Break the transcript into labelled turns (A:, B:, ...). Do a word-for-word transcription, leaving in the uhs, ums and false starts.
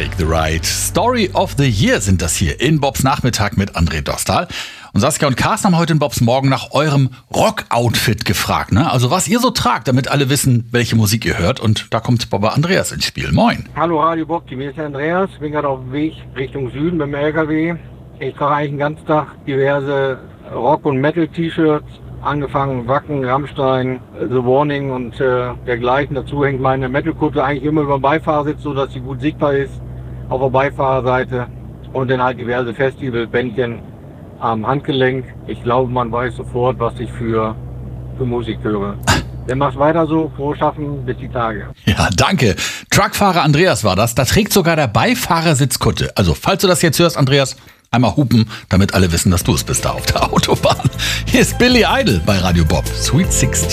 A: Take the Ride. Story of the Year sind das hier in Bobs Nachmittag mit André Dostal. Und Saskia und Carsten haben heute in Bobs Morgen nach eurem Rock-Outfit gefragt. Ne? Also was ihr so tragt, damit alle wissen, welche Musik ihr hört. Und da kommt Baba Andreas ins Spiel. Moin.
B: Hallo Radio Bob, hier ist der Andreas. Ich bin gerade auf dem Weg Richtung Süden mit dem L K W. Ich trage eigentlich den ganzen Tag diverse Rock- und Metal-T-Shirts. Angefangen Wacken, Rammstein, The Warning und äh, dergleichen. Dazu hängt meine Metal-Kutte eigentlich immer über dem Beifahrersitz, so dass sie gut sichtbar ist auf der Beifahrerseite. Und dann halt diverse Festival-Bändchen am Handgelenk. Ich glaube, man weiß sofort, was ich für, für Musik höre. Dann macht weiter so, frohes Schaffen, bis die Tage.
A: Ja, danke. Truckfahrer Andreas war das. Da trägt sogar der Beifahrersitz Kutte. Also, falls du das jetzt hörst, Andreas, einmal hupen, damit alle wissen, dass du es bist da auf der Autobahn. Hier ist Billy Idol bei Radio Bob. Sweet sixteen.